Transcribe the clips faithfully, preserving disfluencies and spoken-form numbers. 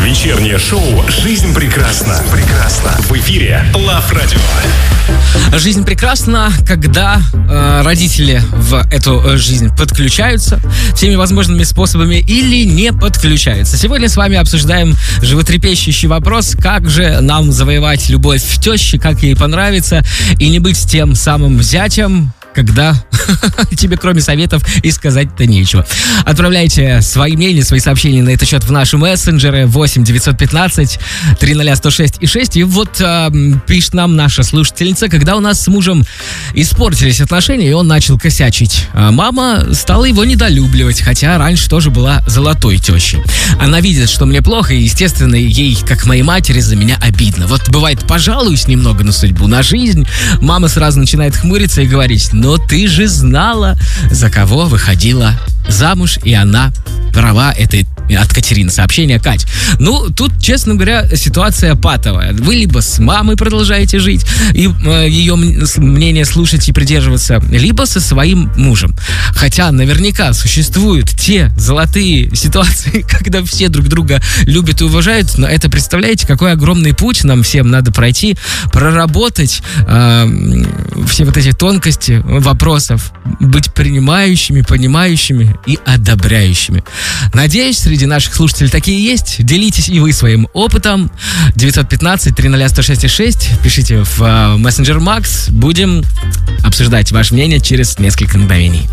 Вечернее шоу «Жизнь прекрасна». Прекрасна. В эфире Love Radio. Жизнь прекрасна, когда э, родители в эту э, жизнь подключаются всеми возможными способами или не подключаются. Сегодня с вами обсуждаем животрепещущий вопрос, как же нам завоевать любовь тещи, как ей понравится, и не быть тем самым зятем, когда тебе кроме советов и сказать-то нечего. Отправляйте свои мнения, свои сообщения на этот счет в наши мессенджеры восемь девятьсот пятнадцать триста сто шесть и шесть. И вот э, пишет нам наша слушательница, когда у нас с мужем испортились отношения, и он начал косячить. А мама стала его недолюбливать, хотя раньше тоже была золотой тещей. Она видит, что мне плохо, и, естественно, ей, как моей матери, за меня обидно. Вот бывает, пожалуюсь немного на судьбу, на жизнь. Мама сразу начинает хмуриться и говорить: но ты же знала, за кого выходила замуж, и она права. Это от Катерины сообщение. Кать, ну, тут, честно говоря, ситуация патовая. Вы либо с мамой продолжаете жить и э, ее мнение слушать и придерживаться, либо со своим мужем. Хотя наверняка существуют те золотые ситуации, когда все друг друга любят и уважают, но это, представляете, какой огромный путь нам всем надо пройти, проработать э, все вот эти тонкости вопросов, быть принимающими, понимающими и одобряющими. Надеюсь, среди наших слушателей такие есть. Делитесь и вы своим опытом. девятьсот пятнадцать триста сто шесть и шесть. Пишите в uh, мессенджер Макс. Будем обсуждать ваше мнение через несколько мгновений.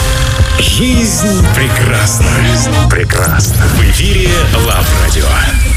Жизнь прекрасна. Жизнь прекрасна. В эфире Love Radio.